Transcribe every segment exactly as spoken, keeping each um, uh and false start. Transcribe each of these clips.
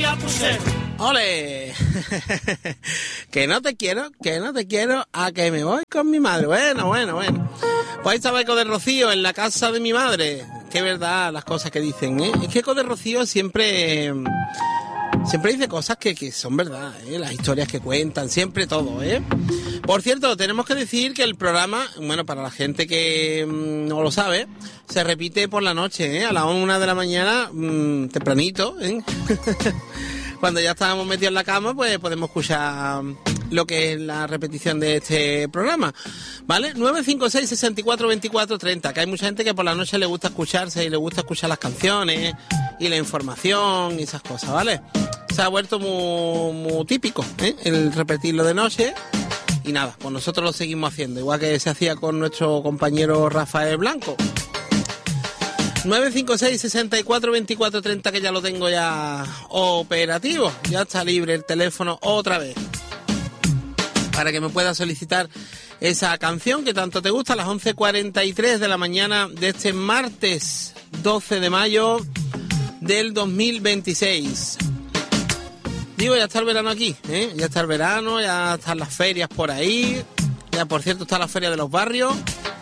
chapucero. ¡Ole! Que no te quiero, que no te quiero, a que me voy con mi madre. Bueno, bueno, bueno. Pues ahí estaba Eco de Rocío en la casa de mi madre. Qué verdad las cosas que dicen, ¿eh? Es que Eco de Rocío siempre... Siempre dice cosas que, que son verdad, ¿eh? Las historias que cuentan, siempre todo, ¿eh? Por cierto, tenemos que decir que el programa, bueno, para la gente que mmm, no lo sabe, se repite por la noche, ¿eh? A las una de la mañana, mmm, tempranito, ¿eh? Cuando ya estábamos metidos en la cama, pues podemos escuchar lo que es la repetición de este programa, ¿vale? nueve cinco seis, seis cuatro, veinticuatro, treinta, que hay mucha gente que por la noche le gusta escucharse y le gusta escuchar las canciones y la información y esas cosas, ¿vale? Se ha vuelto muy, muy típico, ¿eh? El repetirlo de noche. Y nada, pues nosotros lo seguimos haciendo, igual que se hacía con nuestro compañero Rafael Blanco. nueve cinco seis, seis cuatro, veinticuatro, treinta, que ya lo tengo ya operativo. Ya está libre el teléfono otra vez, para que me puedas solicitar esa canción que tanto te gusta, a las once cuarenta y tres de la mañana de este martes doce de mayo del dos mil veintiséis. Digo, ya está el verano aquí, ¿eh? Ya está el verano, ya están las ferias por ahí. Ya, por cierto, está la feria de los barrios.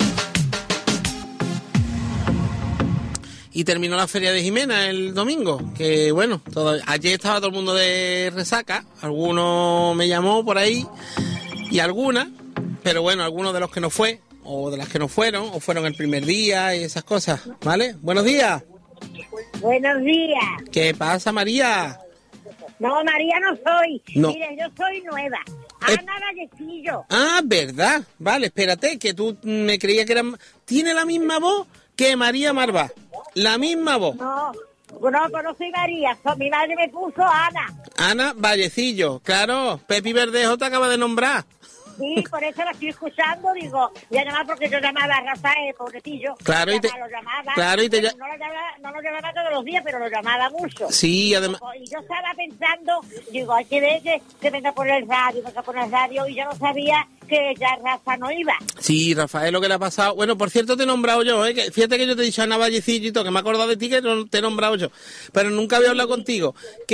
Y terminó la feria de Jimena el domingo, que bueno, todo, ayer estaba todo el mundo de resaca, alguno me llamó por ahí y alguna, pero bueno, algunos de los que no fue, o de las que no fueron, o fueron el primer día y esas cosas, ¿vale? Buenos días. Buenos días. ¿Qué pasa, María? No, María no soy. No. Mire, yo soy nueva. Eh. Ana Vallecillo. Ah, ¿verdad? Vale, espérate, que tú me creía que era... ¿Tiene la misma voz que María Marvá? La misma voz. No, no, pues no soy María. So, mi madre me puso Ana. Ana Vallecillo, claro. Pepi Verdejo te acaba de nombrar. Sí, por eso la estoy escuchando, digo, ya nada más porque yo llamaba a Rafael, pobrecillo. Claro, y te... Lo llamaba, Claro, y te... No lo llamaba, no lo llamaba todos los días, pero lo llamaba mucho. Sí, además... Y yo estaba pensando, digo, hay que ver que, que venga por el radio, venga por el radio, y yo no sabía que ya Rafa no iba. Sí, Rafael, lo que le ha pasado... Bueno, por cierto, te he nombrado yo, ¿eh? Que, fíjate que yo te he dicho Ana Vallecillo y todo, que me he acordado de ti, que no, te he nombrado yo. Pero nunca había hablado contigo.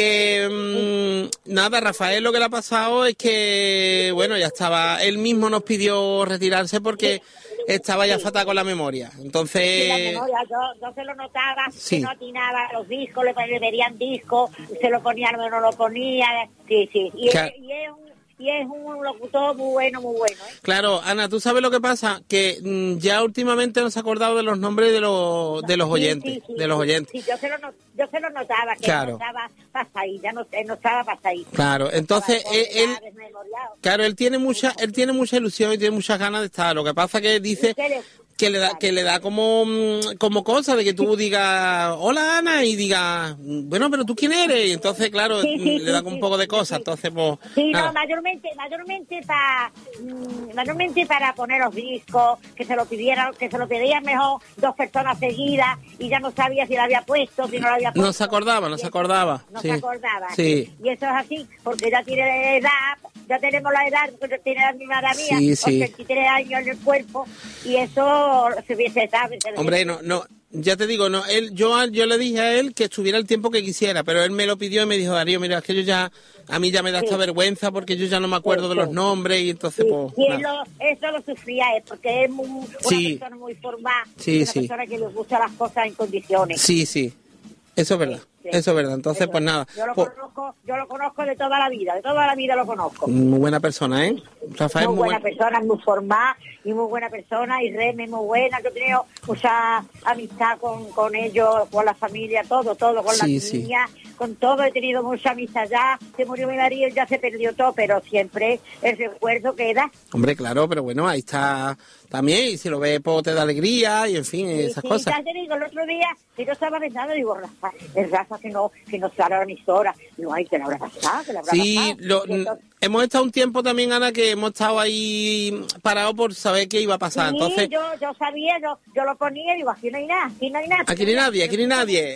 Que, mmm, nada, Rafael, lo que le ha pasado es que, bueno, ya estaba... Él mismo nos pidió retirarse porque estaba ya fatal con la memoria. Entonces... Sí, la memoria, yo, yo se lo notaba, sí. Que no atinaba los discos, le, le verían discos, se lo ponía, no, no lo ponía, sí, sí. Y, claro. es, y, es un, y es un locutor muy bueno, muy bueno. ¿eh? Claro, Ana, ¿tú sabes lo que pasa? Que mmm, ya últimamente nos ha acordado de los nombres de los, de los oyentes. Sí, sí, sí, de los oyentes. Sí, yo se lo, yo se lo notaba, que claro. no estaba pasadita, no, no estaba pasadita. Claro, entonces él, él claro, él tiene mucha, él tiene mucha ilusión y tiene muchas ganas de estar. Lo que pasa que dice que le da, que le da como, como cosa de que tú digas, hola Ana, y digas, bueno, pero tú quién eres, y entonces claro, sí, sí, le da sí, un sí, poco de sí, cosas, sí. entonces pues. Sí, nada. no, mayormente, mayormente para, mayormente para poner los discos, que se lo pidieran, que se lo pedían mejor dos personas seguidas, y ya no sabía si lo había puesto, si no lo había puesto. No se acordaba, no se acordaba. No sí. se acordaba. Sí. Y eso es así, porque ya tiene la edad, ya tenemos la edad, porque tiene la misma edad mía, sí, sí. ochenta y tres años en el cuerpo, y eso se hubiese estado. Hombre, no, no, ya te digo, no, él, yo, yo le dije a él que estuviera el tiempo que quisiera, pero él me lo pidió y me dijo, Darío, mira, es que yo ya, a mí ya me da sí. esta vergüenza porque yo ya no me acuerdo sí, de los sí. nombres y entonces, sí. pues... Y él lo, eso lo sufría él, porque es muy, una sí. persona muy formada, sí, una sí. persona que le gusta las cosas en condiciones. Sí, sí, eso es verdad. Sí, eso es verdad, entonces eso. Pues nada. Yo lo, pues, conozco, yo lo conozco de toda la vida, de toda la vida lo conozco. Muy buena persona, ¿eh? Rafael, muy, muy buena buen... persona, muy formada y muy buena persona, y Reme muy buena. Yo he tenido mucha amistad con, con ellos, con la familia, todo, todo, con sí, las sí. niñas, con todo he tenido mucha amistad. Ya se murió mi marido, ya se perdió todo, pero siempre el recuerdo queda. Hombre, claro, pero bueno, ahí está también, y si lo ves, pues te da alegría, y en fin, sí, esas sí, cosas. Ya te digo, el otro día, que yo estaba pensando, digo, Rafa, el Rafa que no, que no sale a la emisora, digo, ay, que la habrá pasado, que la habrá sí, pasado. Lo, entonces, hemos estado un tiempo también, Ana, que hemos estado ahí parados por saber qué iba a pasar, sí, entonces... yo, yo sabía, yo, yo lo ponía, digo, aquí no hay nada, aquí no hay nada. Aquí no hay nadie, aquí no hay nadie.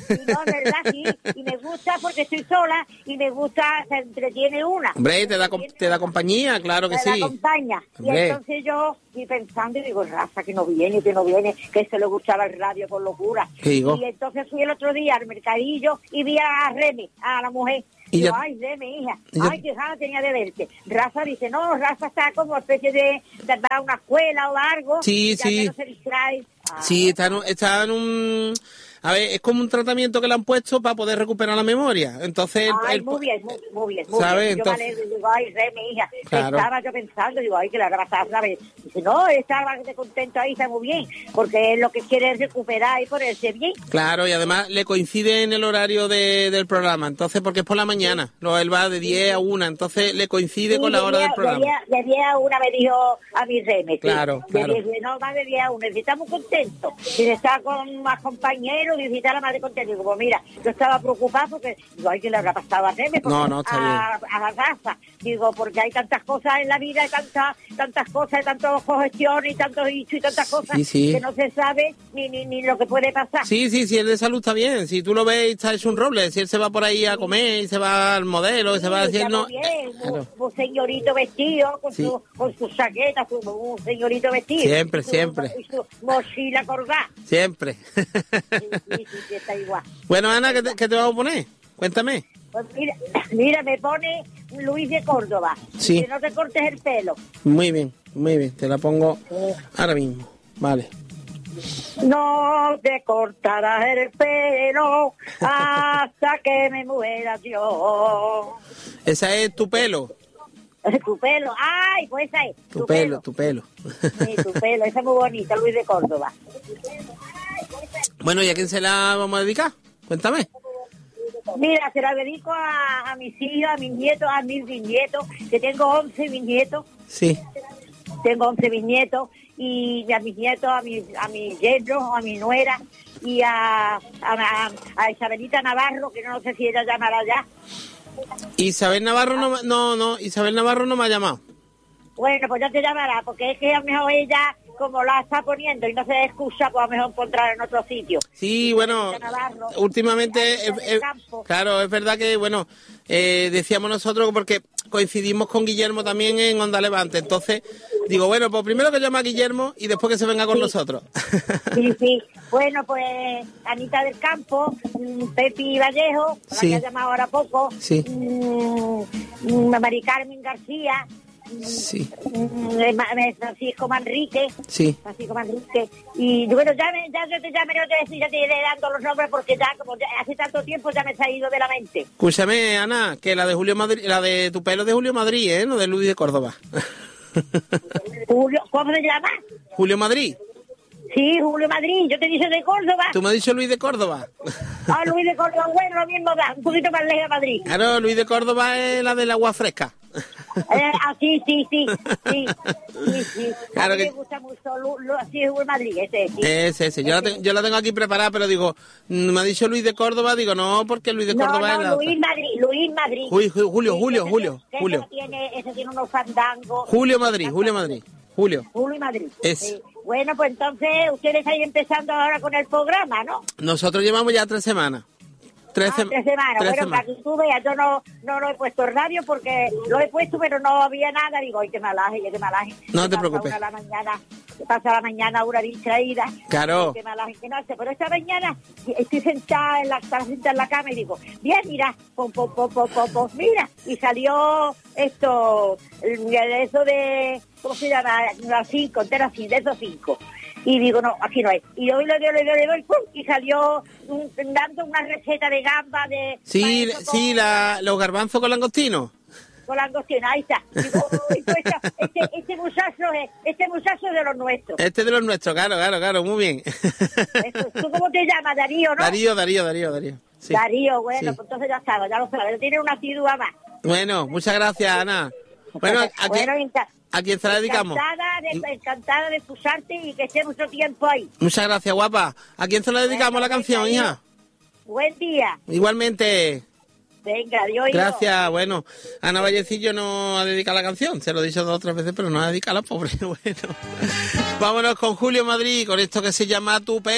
Y no, es verdad, sí. Y me gusta porque estoy sola y me gusta, se entretiene una. Hombre, te da, te da compañía, claro que me sí. Me acompaña. Hombre. Y entonces yo, y pensando, y digo, raza, que no viene, que no viene, que se le gustaba el radio con locura. ¿Qué digo? Y entonces fui el otro día al mercadillo y vi a Reme, a la mujer. Y yo, ya, ay, Reme, hija, ay, qué gana tenía de verte. Raza dice, no, Raza está como especie de, de, de una escuela o algo. Sí, sí. No se distrae. Ah, sí, está en, está en un... A ver, es como un tratamiento que le han puesto para poder recuperar la memoria. Entonces... Ay, el, muy bien, muy, muy bien, muy ¿sabes? bien. Yo Entonces, vale, digo, ay, Reme, hija. Claro. Estaba yo pensando, digo, ay, que la grasa, ¿sabes? Dice, no, estaba contento ahí, está muy bien. Porque él lo que quiere es recuperar y ponerse bien. Claro, y además le coincide en el horario de, del programa. Entonces, porque es por la mañana. Sí. Luego él va de diez sí. a una. Entonces le coincide sí, con la de hora diez, del programa. De diez, de diez a una me dijo a mi Reme. Claro, sí. claro. De diez, no, más de diez a una. Dice, estamos contentos. Dice, está con más compañeros. Dice, está la madre contenta. Digo, pues mira, yo estaba preocupada porque, digo, ay, que le habrá pasado a Reme. No, no, está a, bien. A la raza. Digo, porque hay tantas cosas en la vida, hay tantas, tantas cosas, hay tantas congestiones y tantos dichos y tantas cosas sí, sí. que no se sabe ni, ni, ni lo que puede pasar. Sí, sí, sí, el de salud está bien. Si tú lo ves, está hecho un roble. Si él se va por ahí a comer y se va al modelo, sí, se va haciendo... Bien, claro. un, un señorito vestido con, sí. su, con su chaqueta, su, un señorito vestido. Siempre, su, siempre. Y su mochila colgada. Siempre. Sí, sí, sí, sí, está igual. Bueno, Ana, ¿qué te, qué te vas a poner? Cuéntame. Pues mira, mira, me pone Luis de Córdoba. Sí. Que no te cortes el pelo. Muy bien, muy bien. Te la pongo ahora mismo. Vale. No te cortarás el pelo hasta que me muera yo. Esa es tu pelo. Tu pelo, ay, pues esa es. Tu, tu pelo, pelo, tu pelo. Sí, tu pelo, esa es muy bonita, Luis de Córdoba. Bueno, ¿y a quién se la vamos a dedicar? Cuéntame. Mira, se la dedico a, a mis hijos, a mis nietos, a mis bisnietos, que tengo once bisnietos. Sí. Tengo once bisnietos, y a mis nietos, a mis a mis yernos, a mi nuera, y a, a, a, a Isabelita Navarro, que no sé si ella llamará ya. Isabel Navarro no, no, no, Isabel Navarro no me ha llamado. Bueno, pues ya te llamará, porque es que a lo mejor ella, como la está poniendo y no se escucha, pues a lo mejor encontrar en otro sitio. Sí, bueno, Navarro, últimamente, es, es, claro, es verdad que, bueno, eh, decíamos nosotros porque coincidimos con Guillermo también en Onda Levante, entonces digo, bueno, pues primero que llame a Guillermo y después que se venga con sí. nosotros. Sí, sí. Bueno, pues Anita del Campo, Pepi Vallejo, la sí. que ha llamado ahora poco, sí. mmm, Mari Carmen García, sí. Francisco Manrique, sí. Francisco Manrique, y bueno, ya, me, ya yo te llamaré otra vez y ya te iré dando los nombres porque ya como ya, hace tanto tiempo ya me se ha ido de la mente. Escúchame, Ana, que la de Julio Madrid, la de tu pelo es de Julio Madrid, ¿eh? No de Luis de Córdoba. Julio, ¿cómo se llama? Julio Madrid. Sí, Julio Madrid, yo te dije de Córdoba. Tú me has dicho Luis de Córdoba. Ah, Luis de Córdoba, bueno, lo mismo da, un poquito más lejos de Madrid. Claro, Luis de Córdoba es la del agua fresca. Eh, ah, sí, sí, sí, sí, sí, sí. Claro a mí que... me gusta mucho, Lu, Lu, sí, es Julio Madrid, ese, sí. Ese, ese, yo, ese. La, te, yo la tengo aquí preparada, pero digo, me ha dicho Luis de Córdoba, digo, no, porque Luis de Córdoba no, no, es la Luis otra. Madrid, Luis Madrid. Uy, Julio, sí, Julio, ese, Julio, ese Julio. Tiene, ese tiene unos fandangos. Julio Madrid, Julio Madrid, Julio. Julio Madrid. Es. Sí. Bueno, pues entonces ustedes ahí empezando ahora con el programa, ¿no? Nosotros llevamos ya tres semanas. Tres, ah, tres semanas. Tres bueno, semanas. para que tú veas, yo no, no lo he puesto en radio porque lo he puesto, pero no había nada. Digo, ay, qué malaje, qué malaje. No te preocupes. Una la mañana, pasa la mañana una distraída. Claro. Qué malaje, que no hace. Pero esta mañana estoy sentada en la, sentada en la cama y digo, bien, mira, pom, pom, pom, pom, pom, pom, mira. Y salió esto, eso de, ¿cómo se llama? Las cinco, entera así, de esos cinco. Y digo, no, aquí no es. Y hoy le doy, le doy, le doy, pum, y salió un, dando una receta de gamba de... Sí, sí, con, la, los garbanzos con langostino. Con langostino, ahí está. Digo, uy, pues, este, este muchacho es, este muchacho es de los nuestros. Este es de los nuestros, claro, claro, claro, muy bien. Eso, ¿tú cómo te llamas, Darío, no? Darío, Darío, Darío, Darío. Sí. Darío, bueno, sí. Pues entonces ya sabes, ya lo sabes. Tiene una tidúa más. Bueno, muchas gracias, Ana. Bueno, aquí... bueno, ¿A quién se la dedicamos? Encantada de, encantada de escucharte y que esté mucho tiempo ahí. Muchas gracias, guapa. ¿A quién se la dedicamos bueno, la canción, venga, hija? Buen día. Igualmente. Venga, adiós. Gracias, bueno. Ana Vallecillo no ha dedicado la canción, se lo he dicho dos o tres veces, pero no ha dedicado a la pobre. Bueno, vámonos con Julio Madrid, con esto que se llama Tu Pelo.